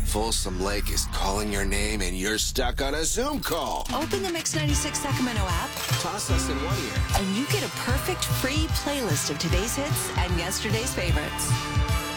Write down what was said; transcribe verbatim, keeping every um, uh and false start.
Folsom Lake is calling your name and you're stuck on a Zoom call. Open the Mix ninety-six Sacramento app, Toss us in one ear. and you get a perfect free playlist of today's hits and yesterday's favorites.